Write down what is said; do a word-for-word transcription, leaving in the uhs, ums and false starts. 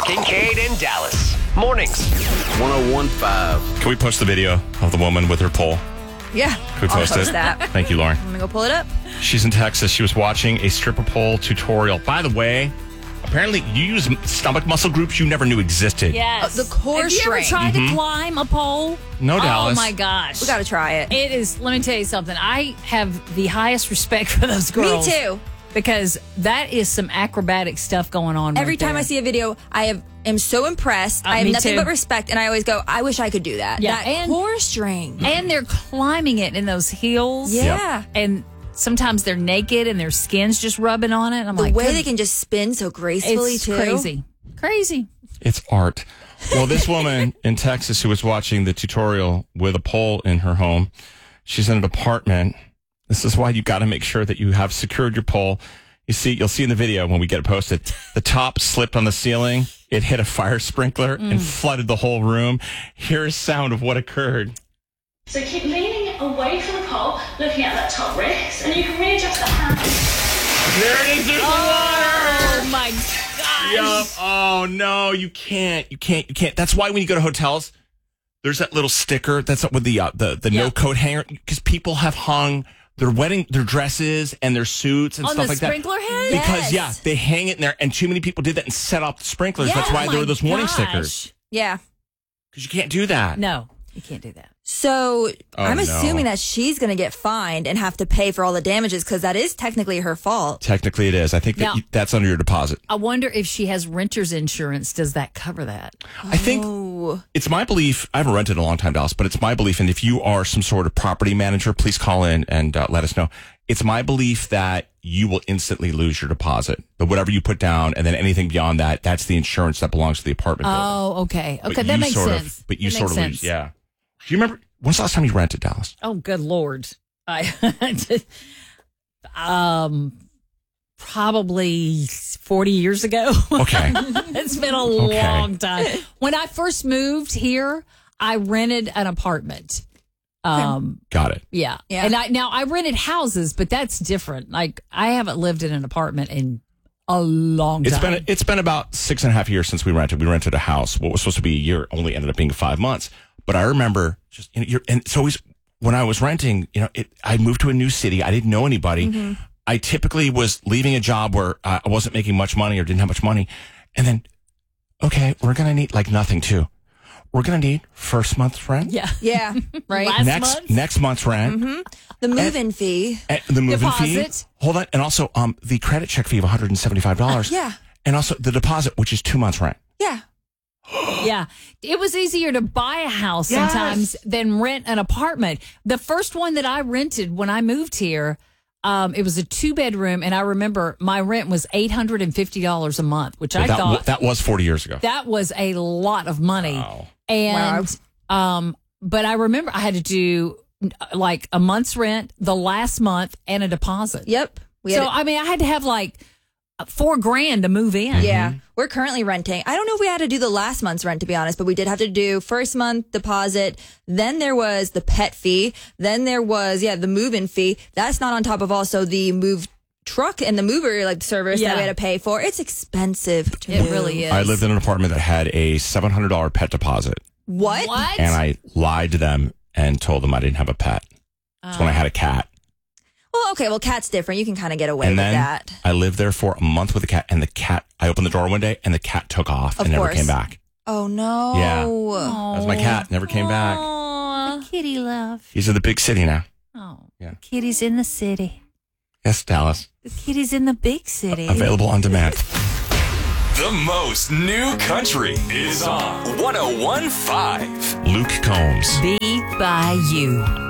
Kincaid and Dallas. Mornings. one oh one point five. Can we post the video of the woman with her pole? Yeah. Can we post I'll post it? that. Thank you, Lauren. I'm going to go pull it up. She's in Texas. She was watching a stripper pole tutorial. By the way, apparently you use stomach muscle groups you never knew existed. Yes. Uh, the core Have you ever string. tried Mm-hmm. to climb a pole? No, Dallas. Oh, my gosh. We got to try it. It is, let me tell you something. I have the highest respect for those girls. Me too. Because that is some acrobatic stuff going on. Every right time there. I see a video, I have am so impressed. Uh, I have me nothing too. but respect, and I always go, I wish I could do that. Yeah, that and- core string. And they're climbing it in those heels. Yeah. And sometimes they're naked and their skin's just rubbing on it. I'm The like, way good- they can just spin so gracefully, it's too. crazy. Crazy. It's art. Well, this woman in Texas who was watching the tutorial with a pole in her home, she's in an apartment. This is why you got to make sure that you have secured your pole. You see, you'll see in the video when we get it posted, the top slipped on the ceiling. It hit a fire sprinkler Mm. and flooded the whole room. Here's sound of what occurred. So keep leaning away from the pole, looking at that top wrist, and you can readjust the hand. There it is. There's the water. Oh, my gosh. Yup. Oh, no, you can't. You can't. You can't. That's why when you go to hotels, there's that little sticker that's up with the uh, the, the Yep. no coat hanger, because people have hung their wedding, their dresses and their suits and On stuff the like that. sprinkler head? Because, Yes. yeah, they hang it in there, and too many people did that and set off the sprinklers. That's Yeah, why Oh there were my those warning gosh. stickers. Yeah. Because you can't do that. No, you can't do that. So Oh, I'm no. assuming that she's going to get fined and have to pay for all the damages because that is technically her fault. Technically, it is. I think that Now- you, that's under your deposit. I wonder if she has renter's insurance. Does that cover that? I think Oh. it's my belief. I haven't rented in a long time, Dallas, but it's my belief. And if you are some sort of property manager, please call in and uh, let us know. It's my belief that you will instantly lose your deposit. But whatever you put down, and then anything beyond that, that's the insurance that belongs to the apartment building. Oh, okay. But Okay, that you makes sort sense. Of, but you That sort makes of sense. lose. Yeah. Do you remember when's the last time you rented, Dallas? Oh, good Lord. I um probably forty years ago. Okay. It's been a Okay. long time. When I first moved here, I rented an apartment. Um Got it. yeah. Yeah. And I now I rented houses, but that's different. Like I haven't lived in an apartment in a long It's time. been it's been about six and a half years since we rented. We rented a house. What was supposed to be a year only ended up being five months. But I remember just you know, you're, and it's always when I was renting. You know, it, I moved to a new city. I didn't know anybody. Mm-hmm. I typically was leaving a job where uh, I wasn't making much money or didn't have much money, and then okay, we're gonna need like nothing too. We're gonna need first month's rent. yeah. Yeah. Right. Right. Next month? next month's rent. The move-in fee. And the moving fee. Deposit. Hold on, and also um the credit check fee of one hundred and seventy five dollars. Yeah. And also the deposit, which is two months rent. Yeah. Yeah. It was easier to buy a house Yes. sometimes than rent an apartment. The first one that I rented when I moved here, um, it was a two bedroom, and I remember my rent was eight hundred fifty dollars a month, which I that, thought that was forty years ago. that was a lot of money. Wow. And, um, but I remember I had to do like a month's rent, the last month, and a deposit. Yep. We So, had I mean, I had to have like four grand to move in. Yeah, we're currently renting. I don't know if we had to do the last month's rent, to be honest, but we did have to do first month deposit. Then there was the pet fee. Then there was, yeah, the move-in fee. That's not on top of also the move truck and the mover like service Yeah. that we had to pay for. It's expensive to It move. really is. I lived in an apartment that had a seven hundred dollars pet deposit, What? What? and I lied to them and told them I didn't have a pet. That's when I had a cat. Well, okay, well, cat's different. You can kind of get away And with then that. I lived there for a month with a cat, and the cat, I opened the door one day, and the cat took off Of and never course. came back. Oh, no. Yeah. Oh. That was my cat, never came back. Aw, kitty love. He's in the big city now. Oh, Yeah. kitty's in the city. Yes, Dallas. The kitty's in the big city. Available on demand. The most new country is on one oh one point five. Luke Combs. Be by you.